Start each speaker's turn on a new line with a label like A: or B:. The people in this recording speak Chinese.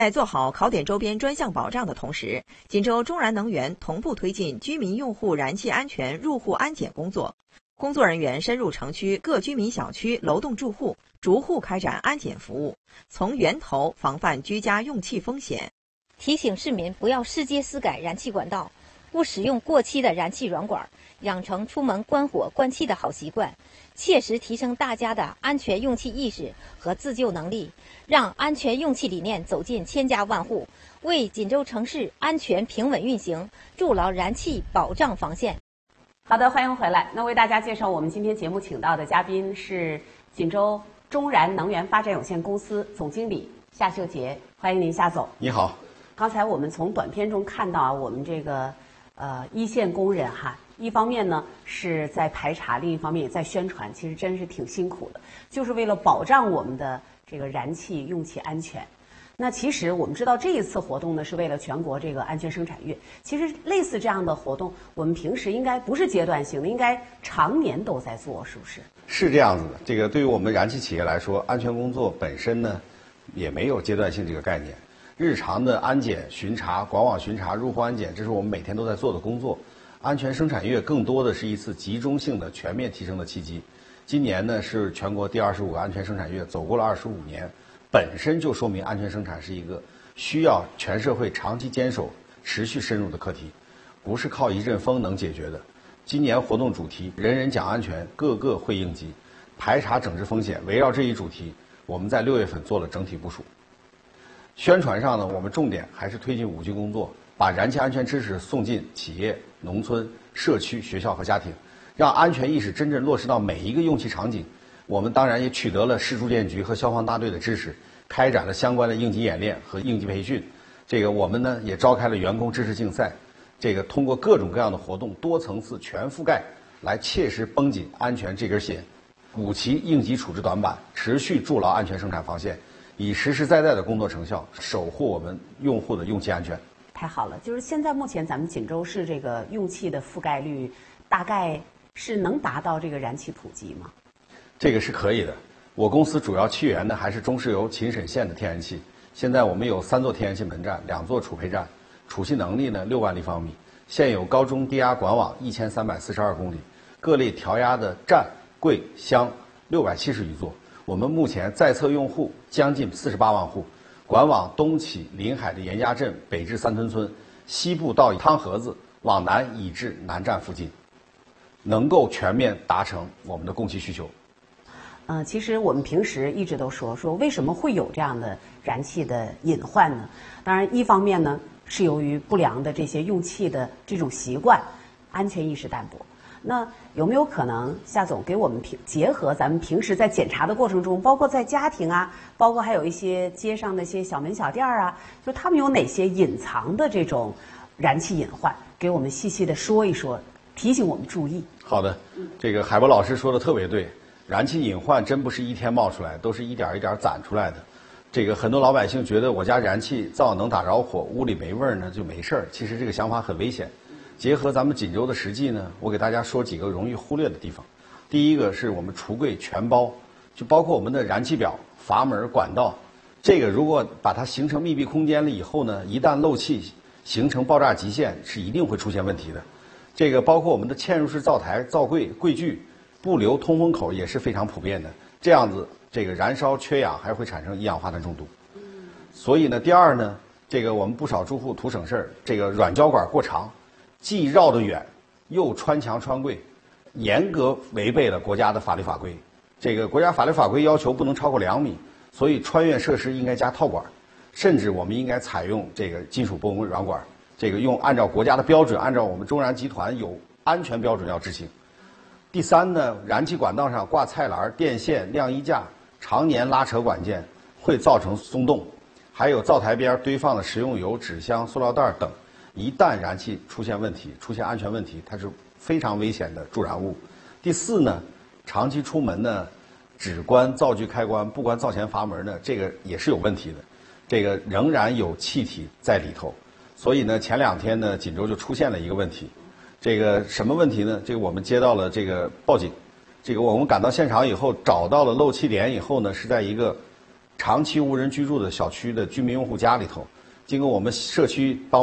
A: 在做好考点周边专项保障的同时，锦州中燃能源同步推进居民用户燃气安全入户安检工作。工作人员深入城区各居民小区楼栋住户，逐户开展安检服务，从源头防范居家用气风险。
B: 提醒市民不要私接私改燃气管道，不使用过期的燃气软管，养成出门关火关气的好习惯，切实提升大家的安全用气意识和自救能力，让安全用气理念走进千家万户，为锦州城市安全平稳运行筑牢燃气保障防线。
C: 好的，欢迎回来。那为大家介绍我们今天节目请到的嘉宾是锦州中燃能源发展有限公司总经理夏秀杰，欢迎您夏总。
D: 你好。
C: 刚才我们从短片中看到啊，我们这个一线工人哈，一方面呢是在排查，另一方面也在宣传，其实真是挺辛苦的，就是为了保障我们的这个燃气用气安全。那其实我们知道这一次活动呢是为了全国这个安全生产月，其实类似这样的活动，我们平时应该不是阶段性的，应该常年都在做，是不是？
D: 是这样子的，这个对于我们燃气企业来说，安全工作本身呢也没有阶段性这个概念。日常的安检、巡查、管网巡查、入户安检，这是我们每天都在做的工作。安全生产月更多的是一次集中性的全面提升的契机。今年呢是全国第25个安全生产月，走过了25年，本身就说明安全生产是一个需要全社会长期坚守、持续深入的课题，不是靠一阵风能解决的。今年活动主题人人讲安全，个个会应急，排查整治风险，围绕这一主题，我们在6月份做了整体部署。宣传上呢，我们重点还是推进5G工作，把燃气安全知识送进企业、农村、社区、学校和家庭，让安全意识真正落实到每一个用气场景。我们当然也取得了市住建局和消防大队的支持，开展了相关的应急演练和应急培训。我们呢也召开了员工知识竞赛，通过各种各样的活动，多层次全覆盖，来切实绷紧安全这根弦，补齐应急处置短板，持续筑牢安全生产防线，以实实在在的工作成效守护我们用户的用气安全。
C: 太好了，就是现在目前咱们锦州市这个用气的覆盖率大概是能达到这个燃气普及吗？
D: 这个是可以的。我公司主要气源呢还是中石油秦沈县的天然气，现在我们有3座天然气门站，2座储配站，储气能力呢6万立方米，现有高中低压管网1342公里，各类调压的站、柜、箱670余座。我们目前在册用户将近48万户，管网东起临海的严家镇，北至三屯村，西部到汤河子，往南以至南站附近，能够全面达成我们的供气需求。
C: 其实我们平时一直都说为什么会有这样的燃气的隐患呢？当然，一方面呢是由于不良的这些用气的这种习惯，安全意识淡薄。那有没有可能，夏总给我们结合咱们平时在检查的过程中，包括在家庭啊，包括还有一些街上的一些小门小店啊，就他们有哪些隐藏的这种燃气隐患，给我们细细的说一说，提醒我们注意。
D: 好的，海波老师说的特别对，燃气隐患真不是一天冒出来，都是一点一点攒出来的。很多老百姓觉得我家燃气灶能打着火，屋里没味儿呢就没事儿，其实这个想法很危险。结合咱们锦州的实际呢，我给大家说几个容易忽略的地方。第一个是我们橱柜全包，就包括我们的燃气表、阀门、管道，如果把它形成密闭空间了以后呢，一旦漏气形成爆炸极限，是一定会出现问题的。包括我们的嵌入式灶台、灶柜、柜具不留通风口也是非常普遍的，这样子燃烧缺氧还会产生一氧化碳中毒。所以呢，第二呢，我们不少住户图省事儿，软胶管过长，既绕得远，又穿墙穿柜，严格违背了国家的法律法规。国家法律法规要求不能超过2米，所以穿越设施应该加套管，甚至我们应该采用金属箔软管，按照国家的标准，按照我们中燃集团有安全标准要执行。第三呢，燃气管道上挂菜篮、电线、晾衣架，常年拉扯管件会造成松动，还有灶台边堆放的食用油、纸箱、塑料袋等。一旦燃气出现问题、出现安全问题，它是非常危险的助燃物。第四呢，长期出门呢，只关灶具开关，不关灶前阀门呢，也是有问题的。仍然有气体在里头。所以呢，前2天呢，锦州就出现了一个问题。什么问题呢？我们接到了报警。我们赶到现场以后，找到了漏气点以后呢，是在一个长期无人居住的小区的居民用户家里头，经过我们社区帮